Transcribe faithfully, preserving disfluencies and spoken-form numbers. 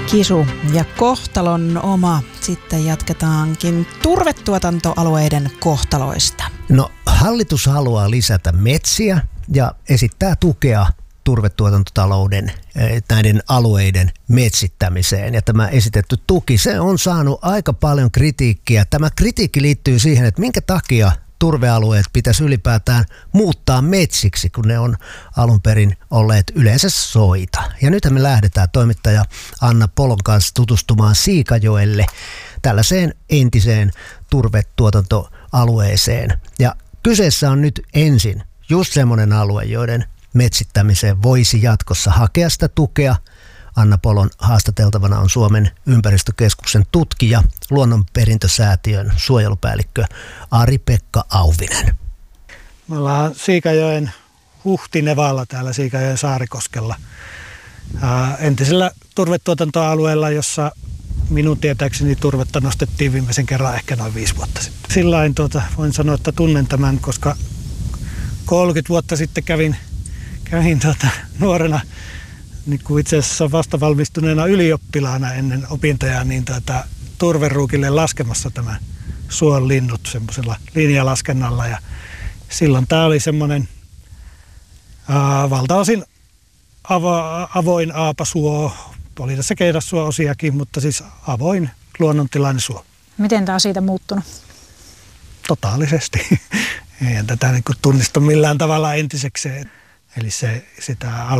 Kisu ja kohtalon oma. Sitten jatketaankin turvetuotantoalueiden kohtaloista. No, hallitus haluaa lisätä metsiä ja esittää tukea turvetuotantotalouden näiden alueiden metsittämiseen. Ja tämä esitetty tuki, se on saanut aika paljon kritiikkiä. Tämä kritiikki liittyy siihen, että minkä takia turvealueet pitäisi ylipäätään muuttaa metsiksi, kun ne on alun perin olleet yleensä soita. Ja nythän me lähdetään toimittaja Anna Polon kanssa tutustumaan Siikajoelle, tällaiseen entiseen turvetuotantoalueeseen. Ja kyseessä on nyt ensin just semmoinen alue, joiden metsittämiseen voisi jatkossa hakea sitä tukea. Anna Polon haastateltavana on Suomen ympäristökeskuksen tutkija, Luonnonperintösäätiön suojelupäällikkö Ari-Pekka Auvinen. Me ollaan Siikajoen Huhtinevalla täällä Siikajoen Saarikoskella, ää, entisellä turvetuotantoalueella, jossa minun tietääkseni turvetta nostettiin viimeisen kerran ehkä noin viisi vuotta sitten. Sillain tuota, voin sanoa, että tunnen tämän, koska kolmekymmentä vuotta sitten kävin, kävin tuota, nuorena niin kuin itse asiassa vasta valmistuneena ylioppilaana ennen opintoja, niin tuota, turveruukille laskemassa tämän suon linnut semmoisella linjalaskennalla. Ja silloin tämä oli semmoinen ää, valtaosin avo, avoin aapasuo, oli tässä keidassuo-osiakin, mutta siis avoin luonnontilainen suo. Miten tämä on siitä muuttunut? Totaalisesti. Eihän tätä niin kuin tunnista millään tavalla entiseksi. Eli se, sitä